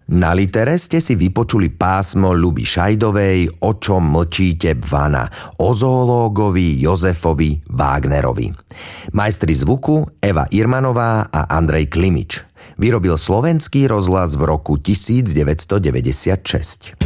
Na Litere ste si vypočuli pásmo Ľuby Šajdovej O čom mlčíte Bvana o zoológovi Jozefovi Wagnerovi. Majstri zvuku Eva Irmanová a Andrej Klimič. Vyrobil Slovenský rozhlas v roku 1996.